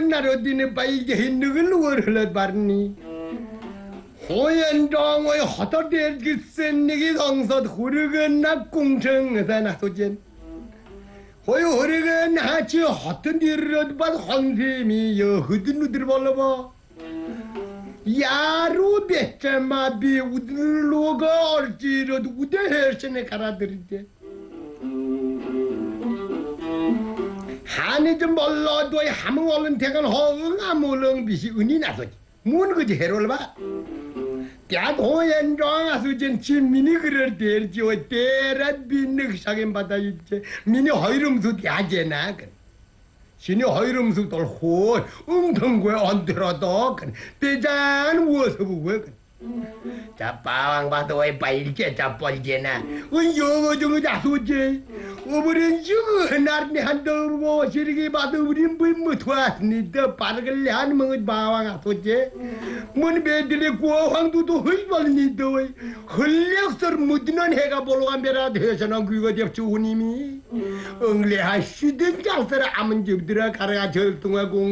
나로디네 바이게 누굴 월흘 바르니 호연정의 허터대 기센니기 성서 후르건나 공정에다 나서진 호요 허르건 하치 허튼 디르드 바 헌셈이 여흐든 누들 벌러봐 야로 베자마비 우들로가 얼지로도 우대hersen에 갈아들이대 한이 좀 몰라도 함흥 얼른 대간 허응 아무렁 비시 은이 나서지 문 그지 해롤 봐 야도연정 아수진 진민이 그럴 때지오 때란 빈늑 사긴 받아 있지 민이 허이름수 야제나 신이 허이름수 돌호 웅텅구에 언들어도 대장 무엇을 보고 자 빠왕 봐도 왜 빨게 자뻘게나 영어 정어 자수지 어버린 죽어 나르니 한더고 시리기 봐도 우린 불무 투았니다 빠르게 한 멍을 빠왕 아수지 뭔 배들의 고황도도 헐벌니다 헐력설 묻는 해가 보러 간배라 대선한 그거 잡주님이 엉레하시든 장사를 아문 집들아 가라가 절동하고